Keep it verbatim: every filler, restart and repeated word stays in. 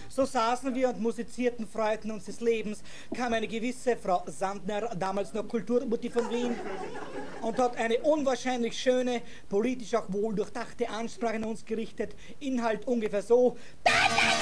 So saßen wir und musizierten, freuten uns des Lebens, kam eine gewisse Frau Sandner, damals noch Kulturmutti von Wien, und hat eine unwahrscheinlich schöne, politisch auch wohl durchdachte Ansprache an uns gerichtet, Inhalt ungefähr so: